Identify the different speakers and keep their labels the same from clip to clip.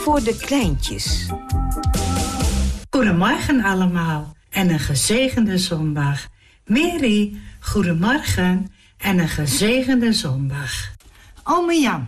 Speaker 1: voor de kleintjes.
Speaker 2: Goedemorgen allemaal en een gezegende zondag. Mary, goedemorgen en een gezegende zondag. Ome Jan.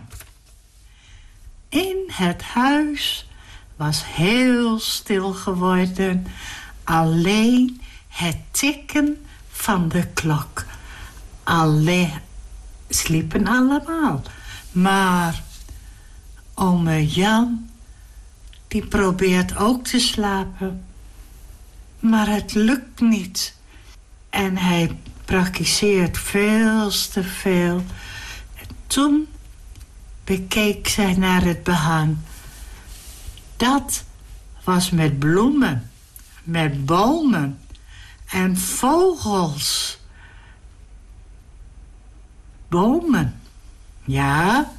Speaker 2: In het huis was heel stil geworden. Alleen het tikken van de klok. Alleen sliepen allemaal. Maar ome Jan, die probeert ook te slapen. Maar het lukt niet. En hij praktiseert veel te veel. En toen bekeek zij naar het behang. Dat was met bloemen, met bomen en vogels. Bomen, ja.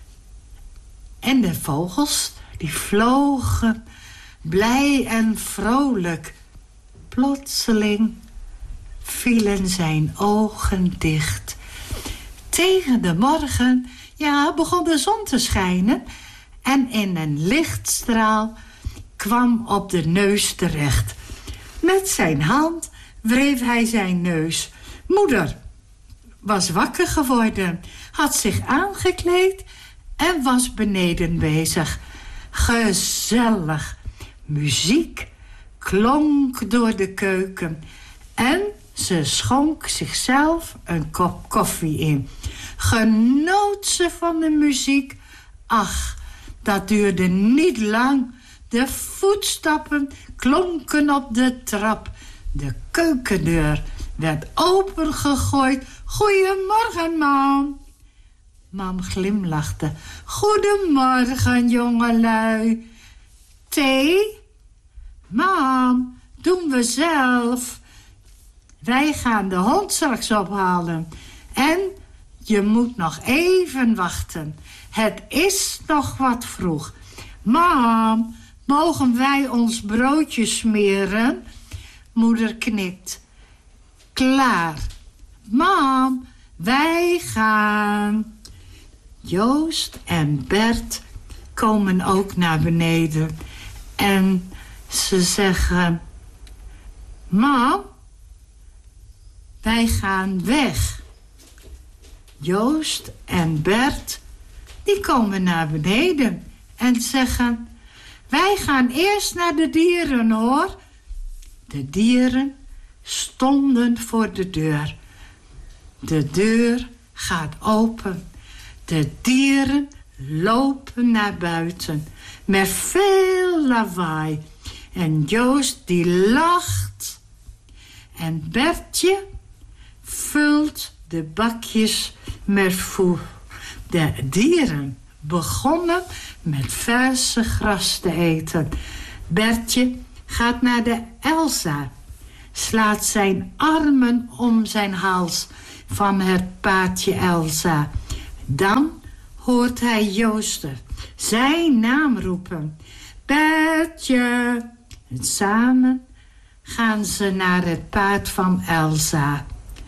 Speaker 2: En de vogels, die vlogen blij en vrolijk. Plotseling vielen zijn ogen dicht. Tegen de morgen, ja, begon de zon te schijnen. En in een lichtstraal kwam op de neus terecht. Met zijn hand wreef hij zijn neus. Moeder was wakker geworden, had zich aangekleed en was beneden bezig. Gezellig. Muziek klonk door de keuken en ze schonk zichzelf een kop koffie in. Genoot ze van de muziek? Ach, dat duurde niet lang. De voetstappen klonken op de trap. De keukendeur werd opengegooid. Goedemorgen, mam. Mam glimlachte. Goedemorgen, jongelui. Thee? Mam, doen we zelf. Wij gaan de hond straks ophalen. En je moet nog even wachten. Het is nog wat vroeg. Mam, mogen wij ons broodje smeren? Moeder knikt. Klaar. Mam, wij gaan. Joost en Bert komen ook naar beneden. En ze zeggen: Mam, wij gaan weg. Joost en Bert, die komen naar beneden en zeggen: wij gaan eerst naar de dieren, hoor. De dieren stonden voor de deur. De deur gaat open. De dieren lopen naar buiten met veel lawaai. En Joost die lacht. En Bertje vult de bakjes met voer. De dieren begonnen met verse gras te eten. Bertje gaat naar de Elsa, slaat zijn armen om zijn hals van het paardje Elsa. Dan hoort hij Jooster zijn naam roepen. Bertje. En samen gaan ze naar het paard van Elsa.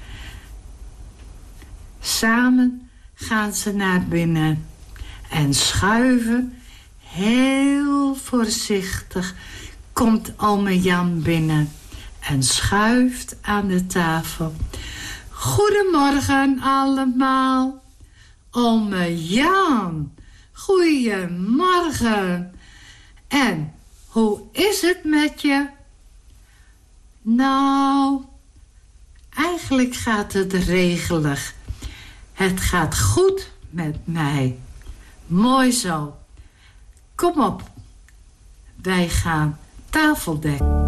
Speaker 2: Samen gaan ze naar binnen en schuiven. Heel voorzichtig komt ome Jan binnen en schuift aan de tafel. Goedemorgen allemaal. Ome Jan, goedemorgen. En hoe is het met je? Nou, eigenlijk gaat het regelig. Het gaat goed met mij. Mooi zo. Kom op, wij gaan tafeldekken.